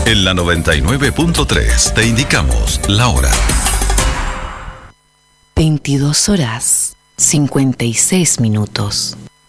En la 99.3 te indicamos la hora. 22 horas 56 minutos.